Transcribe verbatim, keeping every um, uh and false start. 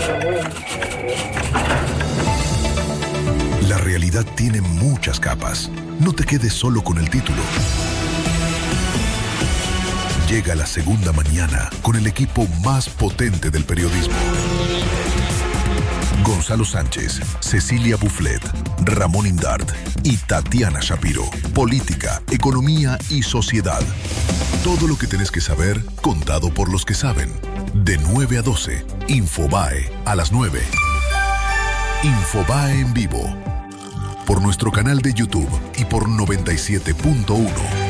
La realidad tiene muchas capas. No te quedes solo con el título. Llega la segunda mañana con el equipo más potente del periodismo. Gonzalo Sánchez, Cecilia Bufflet, Ramón Indart y Tatiana Shapiro. Política, economía y sociedad. Todo lo que tenés que saber, contado por los que saben. De nueve a doce, Infobae a las nueve. Infobae en vivo. Por nuestro canal de YouTube y por noventa y siete punto uno.